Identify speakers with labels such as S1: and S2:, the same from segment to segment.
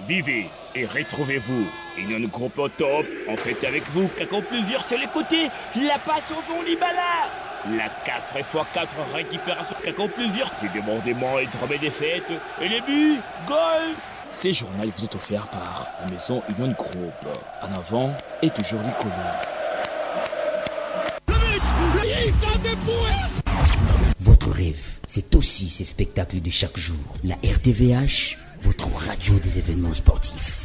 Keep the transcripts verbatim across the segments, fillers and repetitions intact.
S1: Vivez et retrouvez-vous. Union Groupe au top, en fait avec vous, Kako plusieurs sur les côtés, la passe au fond Libala. La quatre fois quatre récupération Kako plusieurs, c'est débordement et drôme des fêtes, et les buts, goal. Ces journaux vous est offert par la maison Union Group. En avant et toujours l'icône.
S2: Votre rêve, c'est aussi ces spectacles de chaque jour. La R T V H, votre radio des événements sportifs.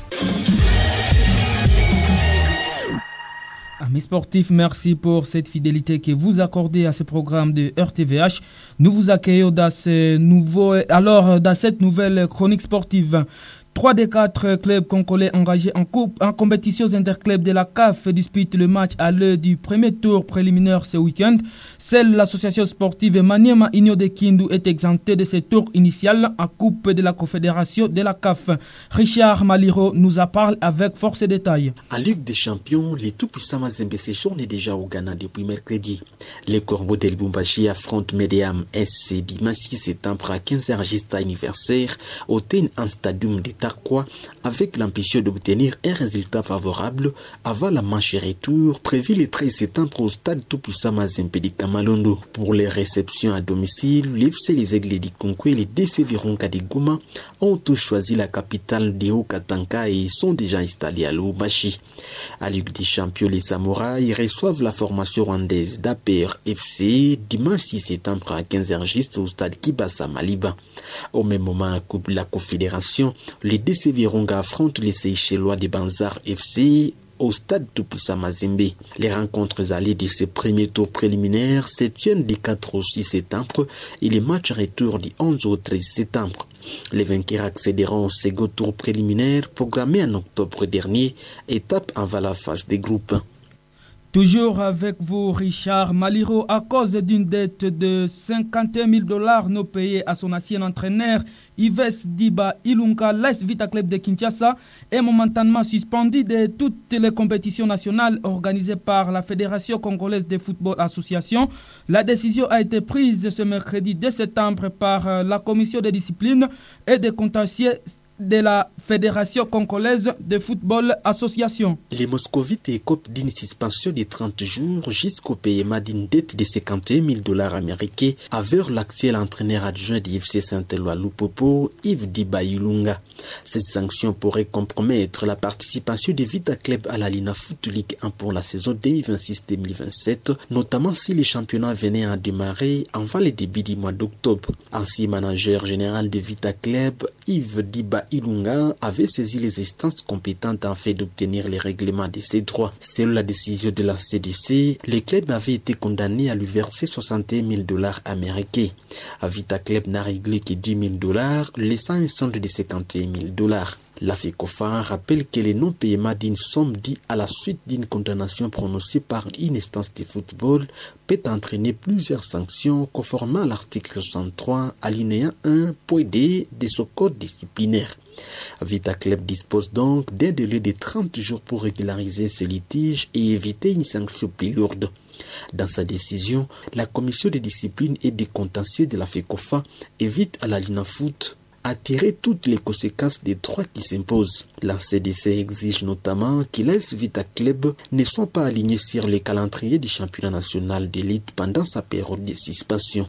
S3: Amis sportifs, merci pour cette fidélité que vous accordez à ce programme de R T V H. Nous vous accueillons dans, ce nouveau, alors, dans cette nouvelle chronique sportive. Trois des quatre clubs congolais engagés en, coupe, en compétitions interclubs de la C A F disputent le match à l'heure du premier tour préliminaire ce week-end. Seule l'association sportive Maniema Union de Kindu est exemptée de ce tour initial en coupe de la confédération de la C A F. Richard Maliro nous en parle avec force et détails.
S4: En Ligue des Champions, les tout-puissants Mazembe séjournent déjà au Ghana depuis mercredi. Les Corbeaux de Lubumbashi affrontent Mediam S C dimanche six septembre à quinze heures juste anniversaire au Ten en Stadium de Quoi, avec l'ambition d'obtenir un résultat favorable avant la manche retour prévue le treize septembre au stade tout-puissant Mazembe de Kamalondo. Pour les réceptions à domicile, l'F C Les Aigles du Congo et les D C Virunga de Goma ont tous choisi la capitale de Haut-Katanga et sont déjà installés à Lubumbashi. À Ligue des Champions, les Samouraïs reçoivent la formation rwandaise d'A P R F C dimanche six septembre à quinze heures juste au stade Kibasa Maliba. Au même moment, à Coupe de la Confédération, les D C Virunga affrontent les Seychellois de Banzar F C au stade tout-puissant Mazembe. Les rencontres allées de ce premier tour préliminaire se tiennent du quatre au six septembre et les matchs retour du onze au treize septembre. Les vainqueurs accéderont au second tour préliminaire programmé en octobre dernier, étape avant la phase des groupes.
S3: Toujours avec vous, Richard Maliro. À cause d'une dette de cinquante et un mille dollars non payée à son ancien entraîneur, Yves Diba Ilunga, l'A S Vita Club de Kinshasa, est momentanément suspendu de toutes les compétitions nationales organisées par la Fédération congolaise de football association. La décision a été prise ce mercredi deux septembre par la commission de discipline et de contentieux de la Fédération congolaise de football association.
S4: Les Moscovites écopent d'une suspension de trente jours jusqu'au paiement d'une dette de cinquante et un mille dollars américains avec l'actuel entraîneur adjoint du F C Saint-Éloi Lupopo, Yves Diba Ilunga. Cette sanction pourrait compromettre la participation de Vita Club à la Lina Foot League un pour la saison deux mille vingt-six deux mille vingt-sept, notamment si les championnats venaient à démarrer avant le début du mois d'octobre. Ainsi, manager général de Vita Club, Yves Diba Ilunga avait saisi les instances compétentes afin d'obtenir les règlements de ses droits. Selon la décision de la C D C, le club avait été condamné à lui verser soixante et un mille dollars américains. À Vita Club n'a réglé que dix mille dollars, laissant un solde de cinquante et un mille dollars. La FECOFA rappelle que le non-paiement d'une somme due à la suite d'une condamnation prononcée par une instance de football peut entraîner plusieurs sanctions conformément à l'article soixante-trois, alinéa un, point D de ce code disciplinaire. Vita Club dispose donc d'un délai de trente jours pour régulariser ce litige et éviter une sanction plus lourde. Dans sa décision, la commission de discipline et des contentieux de la FECOFA évite à la Linafoot à tirer toutes les conséquences des droits qui s'imposent. La C D C exige notamment que l'A S Vita Club ne soit pas aligné sur le calendrier du championnat national d'élite pendant sa période de suspension.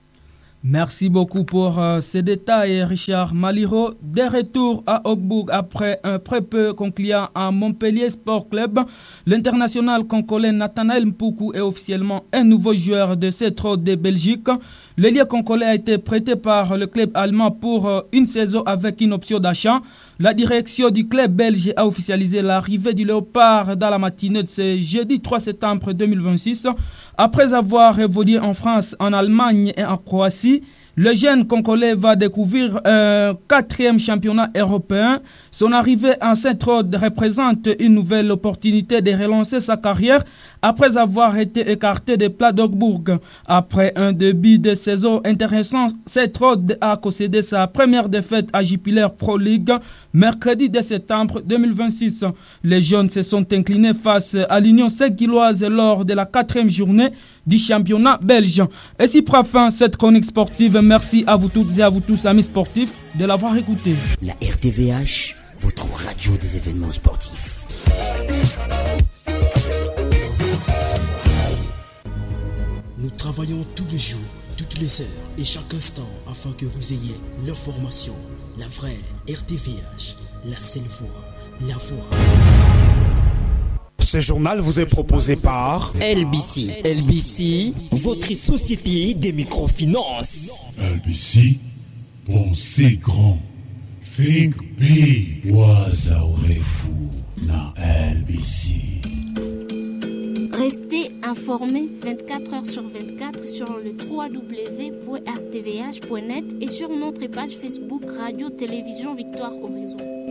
S3: Merci beaucoup pour euh, ces détails, Richard Maliro. De retour à Ogbourg après un pré-peu concluant à Montpellier Sport Club, l'international congolais Nathanaël Mpoukou est officiellement un nouveau joueur de Cetro de Belgique. L'ailier congolais a été prêté par le club allemand pour euh, une saison avec une option d'achat. La direction du club belge a officialisé l'arrivée du Léopard dans la matinée de ce jeudi trois septembre deux mille vingt-six. Après avoir évolué en France, en Allemagne et en Croatie, le jeune Congolais va découvrir un quatrième championnat européen. Son arrivée en Saint-Rode représente une nouvelle opportunité de relancer sa carrière après avoir été écarté des Plats d'Ogbourg. Après un début de saison intéressant, Saint-Rode a concédé sa première défaite à Jupiler Pro League mercredi deux septembre deux mille vingt-six. Les jeunes se sont inclinés face à l'Union Saint-Gilloise lors de la quatrième journée du championnat belge. Et si prend fin cette chronique sportive, merci à vous toutes et à vous tous, amis sportifs, de l'avoir écouté.
S2: La R T V H, votre radio des événements sportifs.
S5: Nous travaillons tous les jours, toutes les heures et chaque instant afin que vous ayez l'information, la vraie R T V H, la seule voix, la voix.
S6: Ce journal vous est proposé par
S7: L B C. L B C, votre société des microfinances.
S8: L B C, pensez grand. Think big. Wazaorefu na L B C.
S9: Restez informés vingt-quatre heures sur vingt-quatre sur le w w w point r t v h point net et sur notre page Facebook Radio Télévision Victoire Horizon.